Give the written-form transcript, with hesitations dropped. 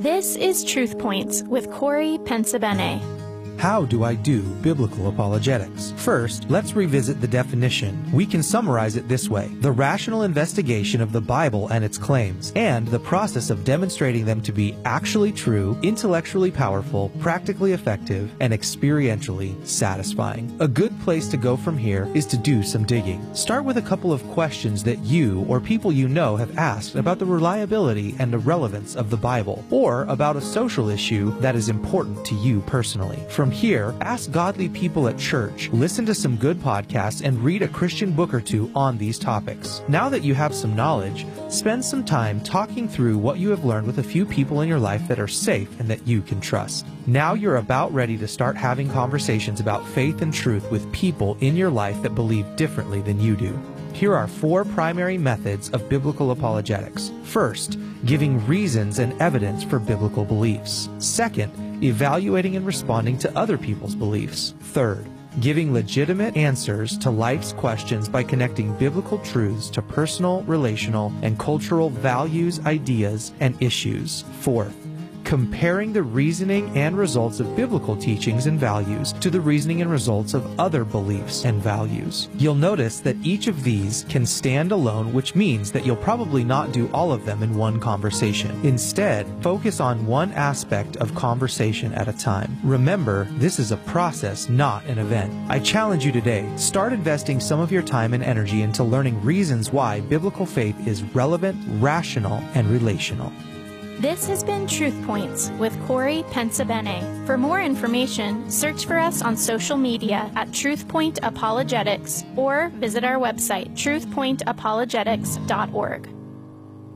This is Truth Points with Corey Pensabene. How do I do biblical apologetics? First, let's revisit the definition. We can summarize it this way: the rational investigation of the Bible and its claims, and the process of demonstrating them to be actually true, intellectually powerful, practically effective, and experientially satisfying. A good place to go from here is to do some digging. Start with a couple of questions that you or people you know have asked about the reliability and the relevance of the Bible, or about a social issue that is important to you personally. From here, ask godly people at church, listen to some good podcasts, and read a Christian book or two on these topics. Now that you have some knowledge, spend some time talking through what you have learned with a few people in your life that are safe and that you can trust. Now you're about ready to start having conversations about faith and truth with people in your life that believe differently than you do. Here are 4 primary methods of biblical apologetics. First, giving reasons and evidence for biblical beliefs. Second, evaluating and responding to other people's beliefs. Third, giving legitimate answers to life's questions by connecting biblical truths to personal, relational, and cultural values, ideas, and issues. Fourth, comparing the reasoning and results of biblical teachings and values to the reasoning and results of other beliefs and values. You'll notice that each of these can stand alone, which means that you'll probably not do all of them in one conversation. Instead, focus on one aspect of conversation at a time. Remember, this is a process, not an event. I challenge you today, start investing some of your time and energy into learning reasons why biblical faith is relevant, rational, and relational. This has been Truth Points with Corey Pensabene. For more information, search for us on social media at TruthPoint Apologetics or visit our website, truthpointapologetics.org.